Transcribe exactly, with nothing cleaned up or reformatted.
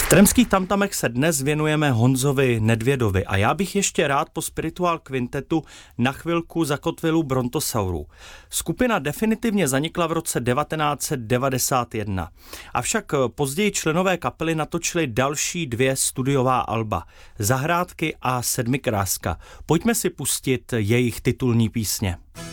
Tremských tamtamech se dnes věnujeme Honzovi Nedvědovi a já bych ještě rád po Spiritual Quintetu na chvilku zakotvil u Brontosaurů. Skupina definitivně zanikla v roce devatenáct set devadesát jedna. Avšak později členové kapely natočili další dvě studiová alba, Zahrádky a Sedmikráska. Pojďme si pustit jejich titulní písně.